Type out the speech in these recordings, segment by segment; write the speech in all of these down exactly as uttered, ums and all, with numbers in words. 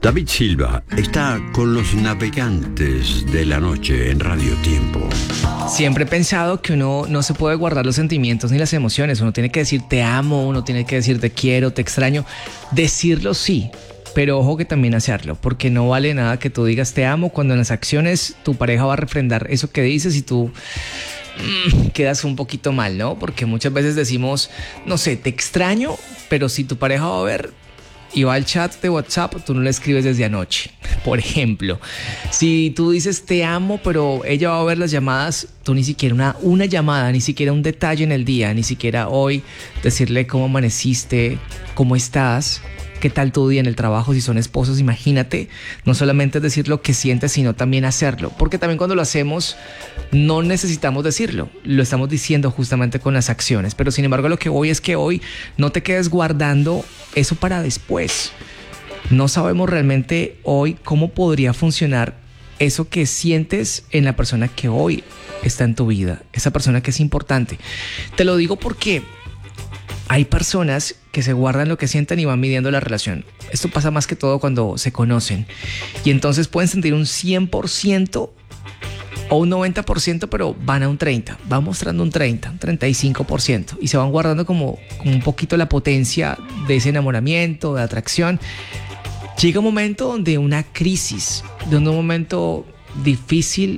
David Silva está con los navegantes de la noche en Radio Tiempo. Siempre he pensado que uno no se puede guardar los sentimientos ni las emociones. Uno tiene que decir te amo, uno tiene que decir te quiero, te extraño. Decirlo sí, pero ojo que también hacerlo, porque no vale nada que tú digas te amo cuando en las acciones tu pareja va a refrendar eso que dices y tú mmm, quedas un poquito mal, ¿no? Porque muchas veces decimos, no sé, te extraño, pero si tu pareja va a ver y va al chat de WhatsApp, tú no le escribes desde anoche. Por ejemplo, si tú dices te amo, pero ella va a ver las llamadas, tú ni siquiera una, una llamada, ni siquiera un detalle en el día, ni siquiera hoy decirle cómo amaneciste, cómo estás, qué tal tu día en el trabajo, si son esposos, imagínate, no solamente decir lo que sientes, sino también hacerlo, porque también cuando lo hacemos no necesitamos decirlo, lo estamos diciendo justamente con las acciones, pero sin embargo lo que voy es que hoy no te quedes guardando eso para después. No sabemos realmente hoy cómo podría funcionar eso que sientes en la persona que hoy está en tu vida, esa persona que es importante. Te lo digo porque hay personas que se guardan lo que sienten y van midiendo la relación. Esto pasa más que todo cuando se conocen. Y entonces pueden sentir un cien por ciento o un noventa por ciento, pero van a un treinta por ciento. Van mostrando un treinta, un treinta y cinco por ciento. Y se van guardando como, como un poquito la potencia de ese enamoramiento, de atracción. Llega un momento donde una crisis, de un momento difícil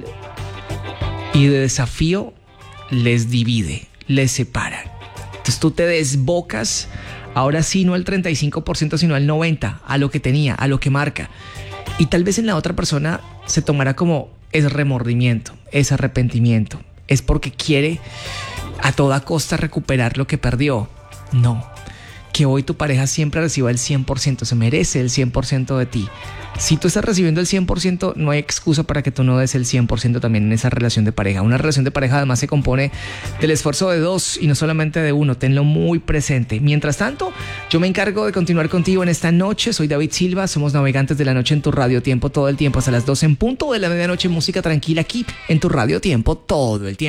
y de desafío les divide, les separa. Entonces tú te desbocas, ahora sí no al treinta y cinco por ciento, sino al noventa por ciento, a lo que tenía, a lo que marca. Y tal vez en la otra persona se tomará como es remordimiento, es arrepentimiento, es porque quiere a toda costa recuperar lo que perdió. No, que hoy tu pareja siempre reciba el cien por ciento, se merece el cien por ciento de ti. Si tú estás recibiendo el cien por ciento, no hay excusa para que tú no des el cien por ciento también en esa relación de pareja. Una relación de pareja además se compone del esfuerzo de dos y no solamente de uno. Tenlo muy presente. Mientras tanto, yo me encargo de continuar contigo en esta noche. Soy David Silva, somos navegantes de la noche en tu Radio Tiempo todo el tiempo hasta las doce en punto de la medianoche. Música tranquila aquí en tu Radio Tiempo todo el tiempo.